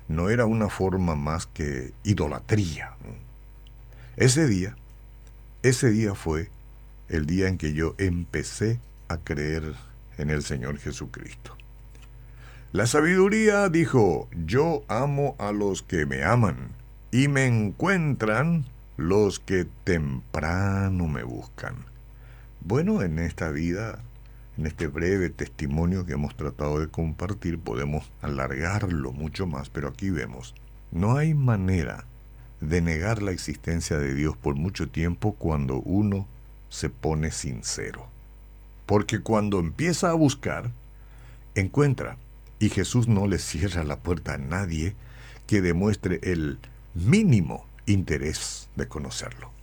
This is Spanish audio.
no era una forma más que idolatría. Ese día, ese día fue el día en que yo empecé a creer en el Señor Jesucristo. La sabiduría dijo: yo amo a los que me aman, y me encuentran los que temprano me buscan. Bueno, en esta vida, en este breve testimonio que hemos tratado de compartir, podemos alargarlo mucho más, pero aquí vemos, no hay manera de negar la existencia de Dios por mucho tiempo cuando uno se pone sincero. Porque cuando empieza a buscar, encuentra, y Jesús no le cierra la puerta a nadie que demuestre el mínimo interés de conocerlo.